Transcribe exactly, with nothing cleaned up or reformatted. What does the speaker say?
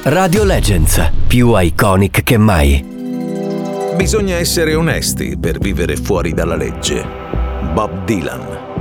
Radio Legends, più iconic che mai. Bisogna essere onesti per vivere fuori dalla legge. Bob Dylan.